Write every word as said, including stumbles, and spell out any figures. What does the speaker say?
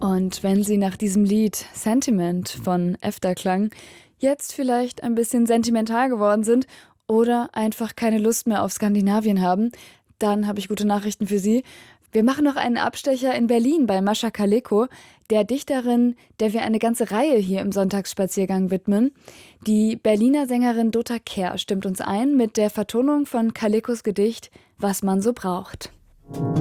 Und wenn Sie nach diesem Lied Sentiment von Efterklang jetzt vielleicht ein bisschen sentimental geworden sind oder einfach keine Lust mehr auf Skandinavien haben, dann habe ich gute Nachrichten für Sie. Wir machen noch einen Abstecher in Berlin bei Mascha Kaleko, der Dichterin, der wir eine ganze Reihe hier im Sonntagsspaziergang widmen. Die Berliner Sängerin Dota Kehr stimmt uns ein mit der Vertonung von Kalekos Gedicht Was man so braucht.